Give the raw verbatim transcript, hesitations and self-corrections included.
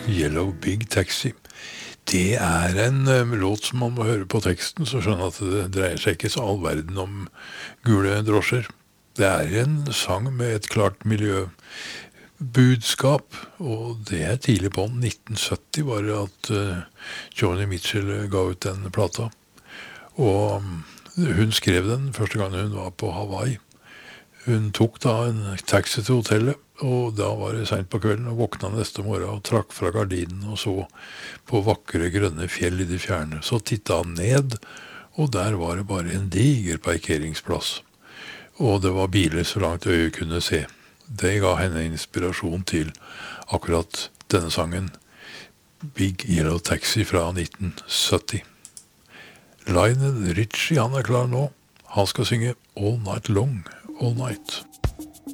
Yellow Big Taxi. Det er en um, låt som man må høre på teksten, så skjønner at det dreier seg ikke så all verden om gule drosjer. Det er en sang med et klart miljøbudskap, og det er tidlig på nitten sytti bare at uh, Joni Mitchell ga ut den plata. Og um, hun skrev den første gang hun var på Hawaii. Hun tok da en taxi til hotellet, og da var det sent på kvelden, og våkna neste morgen og trakk fra gardinen og så på vakre grønne fjell i det fjerne. Så tittet han ned, og der var det bare en diger parkeringsplass. Og det var biler så langt øyet kunne se. Det ga henne inspirasjon til akkurat denne sangen, Big Yellow Taxi fra nitten sytti. Lionel Richie, han er klar nå. Han skal synge All Night Long, All Night.